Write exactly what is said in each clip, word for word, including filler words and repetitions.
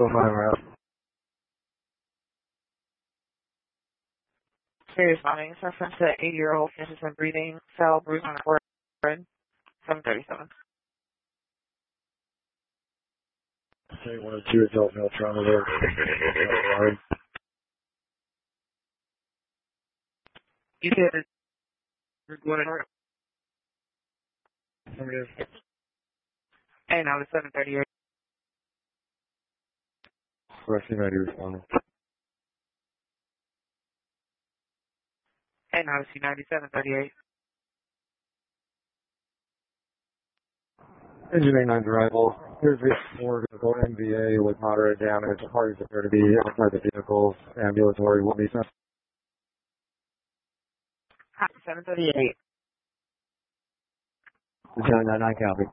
Still five route. Serious findings reference to eighty-year-old consistent breathing, cell bruise on the forehead, seven thirty-seven. Say one or two adult male trauma there. You said you're going to work. Negative. And now it's seven thirty-eight. Rescue ninety responding. And now it's ninety-seven thirty-eight. Engine A nine's arrival. Here's the four vehicle M V A with moderate damage. Parties appear to be outside the vehicles. Ambulatory will be sent. seven thirty-eight. nine nine nine copy.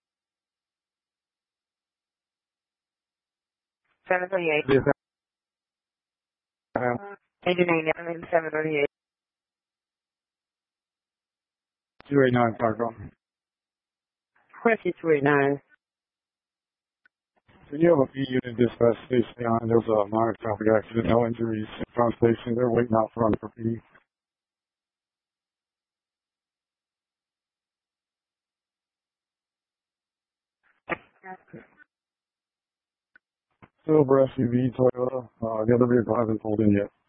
seven thirty-eight. Yes, Engine eight, seven thirty-eight. two eighty-nine, Fargo. Rescue two eighty-nine. So you have a few unit dispatch station on. There's a minor traffic accident, no injuries. Front station, they're waiting out front for P D. Silver S U V, Toyota. Uh, the other vehicle hasn't pulled in yet.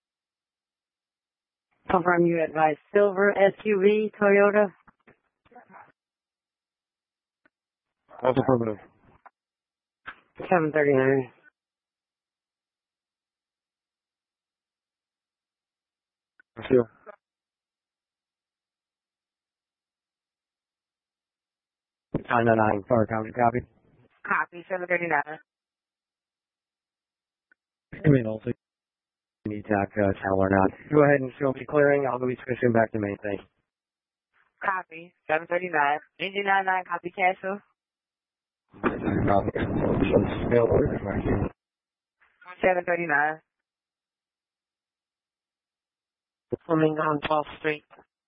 Confirm you advise silver S U V Toyota. That's affirmative. seven thirty-nine. Thank you. nine nine nine, Far County, copy. Copy, seven thirty-nine. I mean, also, you need to uh, tell or not. Go ahead and show me clearing. I'll be switching back to main thing. Copy, seven thirty-nine. Engine nine nine, copy, cancel. Copy. seven thirty-nine. Swimming on twelfth Street.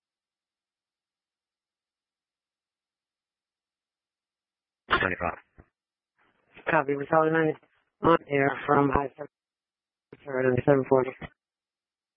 twenty-five. Copy, we're calling on air from I seven forty.